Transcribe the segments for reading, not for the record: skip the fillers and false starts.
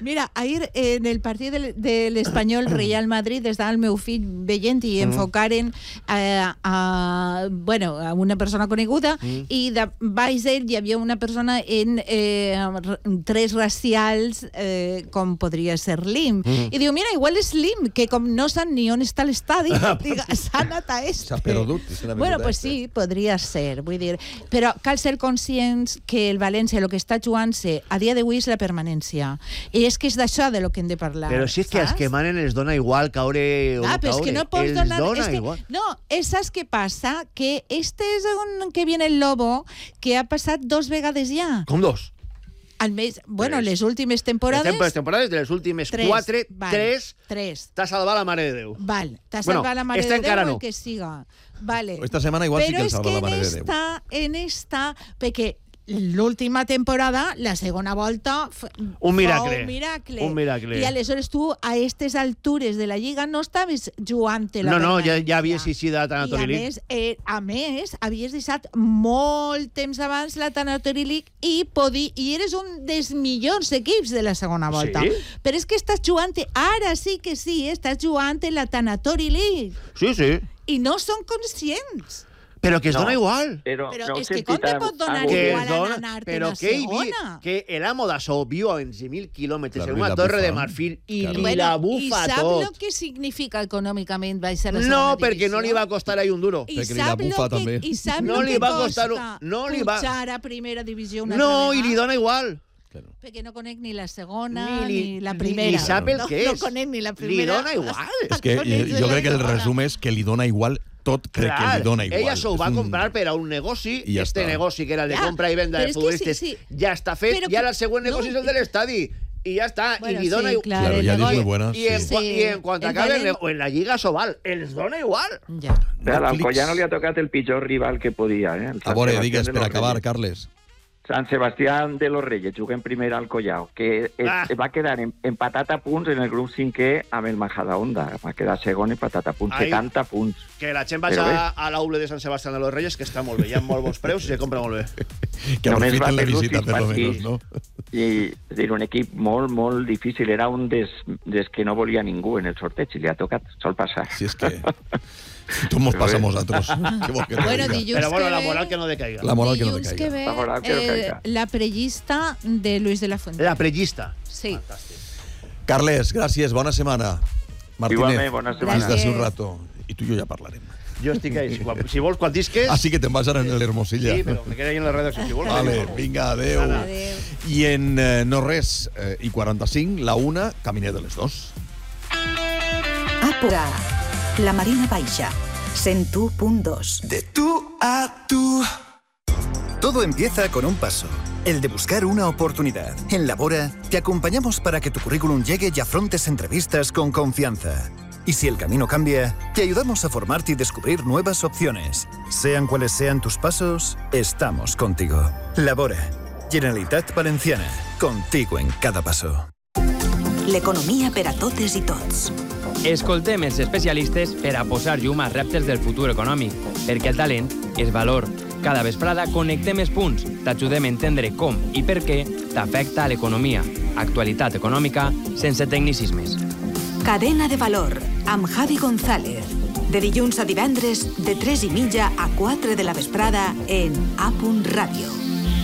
Mira, ahir en el partit de l'Espanyol Real Madrid estava el meu fill veient i enfocaren a una persona coneguda i de baix d'ell hi havia una persona en tres racials com podria ser Lim. I diu, mira, igual és Lim, que com no sap ni on està l'estadi, s'ha anat a este. S'ha perdut. Bueno, pues sí, podria ser, vull dir. Però cal ser conscients que el València el que està jugant-se a dia d'avui és la permanència. I és que és d'això de lo que hem de parlar. Però si és que als que manen els dona igual caure o no caure. Però és que no pots donar... Els dona igual. No, saps què passa? Que este és on que viene el Lobo, que ha passat 2 vegades ja. Com 2? Almenys, bueno, les últimes temporades... Les temporades de les últimes 4, 3, t'ha salvat la Mare de Déu. Val, t'ha salvat la Mare de Déu el que siga. Vale. Esta setmana igual sí que el salva la Mare de Déu. Però és que en esta... Perquè l'última temporada, la segona volta... Un miracle. Un miracle. I aleshores tu, a aquestes altures de la Lliga, no estaves jugant-te la permanència. No, ja havies eixit de la Tanatori League. I a més, havies deixat molt temps abans la Tanatori League i eres un dels millors equips de la segona volta. Sí? Però és que estàs jugant-te, ara sí que sí, estàs jugant-te la Tanatori League. Sí, sí. I no són conscients. Però que es dona igual. Però és que com te pot donar igual anar-te a segona? Que el amo d'Assó viu a 11.000 quilòmetres en una torre de marfil i li la bufa tot. I sap el que significa econòmicament baixar a la segona No, divisió? perquè no li va costar ahí un duro. Perquè li la bufa també. I sap el que costa pujar a primera divisió una altra vegada? No, i li dona igual. Perquè no conec ni la segona ni la primera. Ni sap el que és. No conec ni la primera. Li dona igual. És que jo crec que el resum és que li dona igual tot, crec que li dona igual. Ella s'ho va comprar per a un negoci, i este negoci que era el de compra i venda de futbolistes ja està fet, i ara el següent negoci és el de l'estadi. I ja està, i li dona igual. Claro, ya es muy buena. Y en cuanto acabe en la Lliga Sobal, els dona igual. Però a l'Alcoyano li ha tocat el pitjor rival que podia. A veure, digues per acabar, Carles. San Sebastián de los Reyes, juga en primera al Collao, que va quedar empatat a punts en el grup 5è amb el Majadahonda. Va quedar segon empatat a punts, 70 punts. Que la gent vagi a l'Aule de San Sebastián de los Reyes, que està molt bé, hi ha molt bons preus i se compra molt bé. Que aprofiten la visita, per lo menos, no? I era un equip molt, molt difícil. Era un des que no volia ningú en el sorteig i li ha tocat, sol passar. Si és que... Tu mos passa a nosaltres. Però bueno, la moral que no decaiga. La moral que no decaiga. La moral que no decaiga. La prellista de Luis de la Fuente. La prellista. Sí. Carles, gràcies, bona setmana. Martínez, igualment, bona setmana. Fins d'ací un rato. I tu i jo ja parlarem. Jo estic ahí. Si vols, quan disques... Ah, sí que te'n vas ara en l'Hermosilla. Sí, però me quedo ahí en la redacció. Si vols, vale, vinga, adeu. I en no res i 45, la 1, caminet de les 2. Àpora. La Marina Baixa, 101.2. De tú a tú. Todo empieza con un paso, el de buscar una oportunidad. En Labora, te acompañamos para que tu currículum llegue y afrontes entrevistas con confianza. Y si el camino cambia, te ayudamos a formarte y descubrir nuevas opciones. Sean cuales sean tus pasos, estamos contigo. Labora, Generalitat Valenciana, contigo en cada paso. L'economia per a totes i tots. Escoltem els especialistes per a posar llum als reptes del futur econòmic, perquè el talent és valor. Cada vesprada connectem els punts, t'ajudem a entendre com i per què t'afecta a l'economia. Actualitat econòmica sense tecnicismes. Cadena de valor, amb Javi González. De dilluns a divendres, de 3:30 a 4 de la vesprada en A. Ràdio.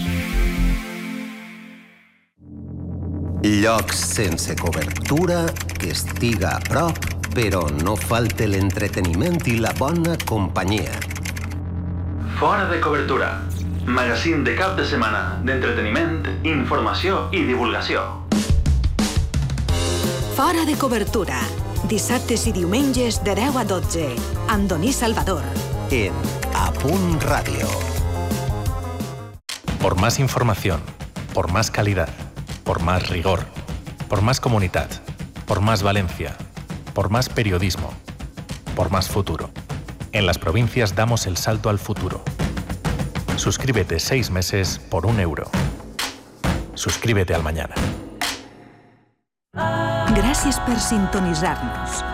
Llocs sense cobertura, que estiga a prop, però no falte l'entreteniment i la bona companyia. Fora de cobertura. Magazín de cap de setmana d'entreteniment, informació i divulgació. Fora de cobertura. Dissabtes i diumenges de 10 a 12. Amb Doní Salvador. En A. Radio. Por más información, por más calidad, por más rigor, por más comunidad, por más Valencia, por más periodismo, por más futuro. En las provincias damos el salto al futuro. Suscríbete 6 meses por €1. Suscríbete al Mañana. Gràcies per sintonitzar-nos.